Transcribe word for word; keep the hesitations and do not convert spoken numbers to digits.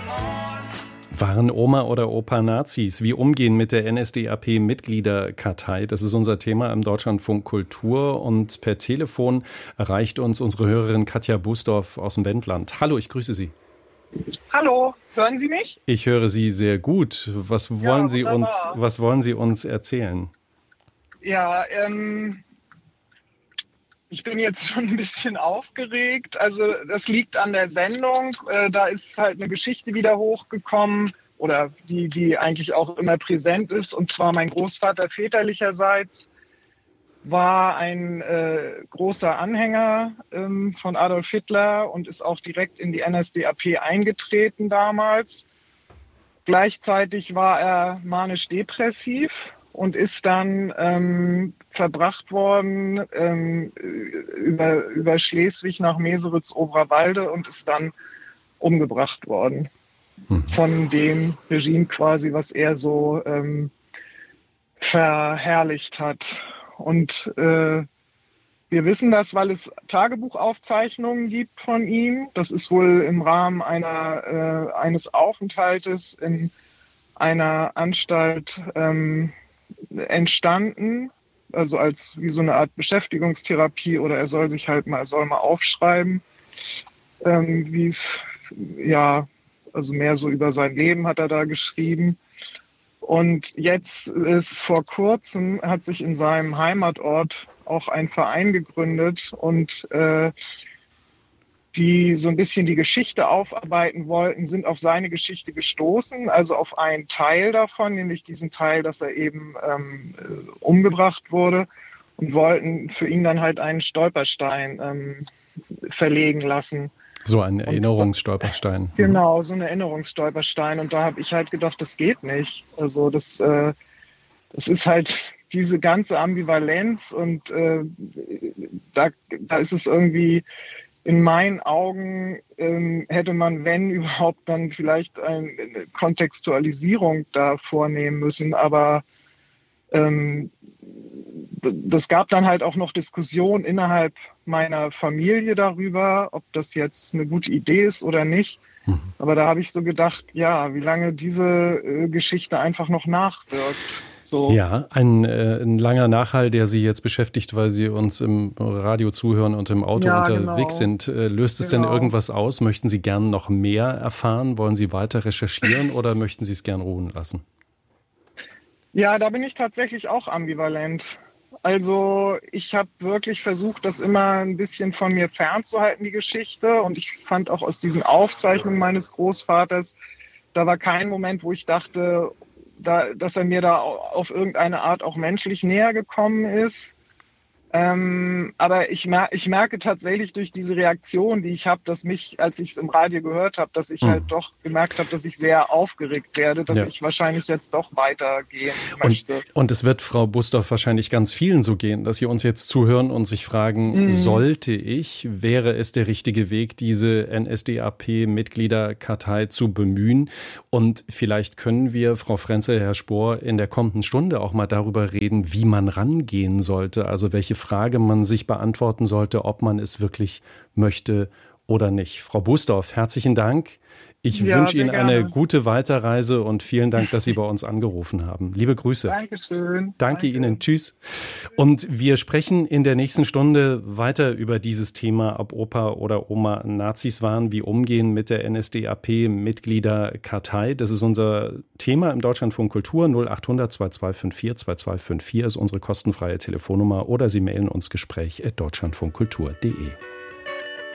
Waren Oma oder Opa Nazis? Wie umgehen mit der N S D A P-Mitgliederkartei? Das ist unser Thema im Deutschlandfunk Kultur. Und per Telefon erreicht uns unsere Hörerin Katja Busdorf aus dem Wendland. Hallo, ich grüße Sie. Hallo, hören Sie mich? Ich höre Sie sehr gut. Was wollen Ja, Sie uns, was wollen Sie uns erzählen? Ja, ähm, ich bin jetzt schon ein bisschen aufgeregt. Also das liegt an der Sendung. Äh, da ist halt eine Geschichte wieder hochgekommen oder die, die eigentlich auch immer präsent ist. Und zwar mein Großvater väterlicherseits war ein äh, großer Anhänger ähm, von Adolf Hitler und ist auch direkt in die N S D A P eingetreten damals. Gleichzeitig war er manisch-depressiv und ist dann ähm, verbracht worden ähm, über, über Schleswig nach Meseritz-Oberwalde und ist dann umgebracht worden. Mhm. Von dem Regime quasi, was er so ähm, verherrlicht hat. Und äh, wir wissen das, weil es Tagebuchaufzeichnungen gibt von ihm. Das ist wohl im Rahmen einer, äh, eines Aufenthaltes in einer Anstalt ähm, entstanden, also als wie so eine Art Beschäftigungstherapie, oder er soll sich halt mal, er soll mal aufschreiben, ähm, wie es, ja, also mehr so über sein Leben hat er da geschrieben. Und jetzt ist vor kurzem, hat sich in seinem Heimatort auch ein Verein gegründet und äh, die so ein bisschen die Geschichte aufarbeiten wollten, sind auf seine Geschichte gestoßen, also auf einen Teil davon, nämlich diesen Teil, dass er eben ähm, umgebracht wurde, und wollten für ihn dann halt einen Stolperstein ähm, verlegen lassen. So ein Erinnerungsstolperstein. Genau, so ein Erinnerungsstolperstein. Und da habe ich halt gedacht, das geht nicht. Also das, äh, das ist halt diese ganze Ambivalenz und äh, da, da ist es irgendwie, in meinen Augen ähm, hätte man, wenn überhaupt, dann vielleicht eine Kontextualisierung da vornehmen müssen. Aber ähm, das gab dann halt auch noch Diskussionen innerhalb meiner Familie darüber, ob das jetzt eine gute Idee ist oder nicht. Mhm. Aber da habe ich so gedacht, ja, wie lange diese äh, Geschichte einfach noch nachwirkt. So. Ja, ein, äh, ein langer Nachhall, der Sie jetzt beschäftigt, weil Sie uns im Radio zuhören und im Auto ja, unterwegs genau. sind. Äh, löst es genau. denn irgendwas aus? Möchten Sie gern noch mehr erfahren? Wollen Sie weiter recherchieren oder möchten Sie es gern ruhen lassen? Ja, da bin ich tatsächlich auch ambivalent. Also ich habe wirklich versucht, das immer ein bisschen von mir fernzuhalten, die Geschichte. Und ich fand auch aus diesen Aufzeichnungen meines Großvaters, da war kein Moment, wo ich dachte, da, dass er mir da auf irgendeine Art auch menschlich näher gekommen ist. Ähm, aber ich, mer- ich merke tatsächlich durch diese Reaktion, die ich habe, dass mich, als ich es im Radio gehört habe, dass ich hm. halt doch gemerkt habe, dass ich sehr aufgeregt werde, dass ja. ich wahrscheinlich jetzt doch weitergehen möchte. Und, und es wird Frau Busdorf wahrscheinlich ganz vielen so gehen, dass sie uns jetzt zuhören und sich fragen, mhm. sollte ich, wäre es der richtige Weg, diese N S D A P-Mitgliederkartei zu bemühen? Und vielleicht können wir, Frau Frenzel, Herr Spohr, in der kommenden Stunde auch mal darüber reden, wie man rangehen sollte, also welche Frage man sich beantworten sollte, ob man es wirklich möchte oder nicht. Frau Busdorf, herzlichen Dank. Ich ja, wünsche Ihnen gerne. eine gute Weiterreise und vielen Dank, dass Sie bei uns angerufen haben. Liebe Grüße. Dankeschön. Danke, Danke Ihnen. Tschüss. Und wir sprechen in der nächsten Stunde weiter über dieses Thema, ob Opa oder Oma Nazis waren, wie umgehen mit der N S D A P-Mitgliederkartei. Das ist unser Thema im Deutschlandfunk Kultur. null acht hundert zwei zwei fünf vier zwei zwei fünf vier ist unsere kostenfreie Telefonnummer oder Sie mailen uns gespräch at deutschlandfunkkultur punkt de.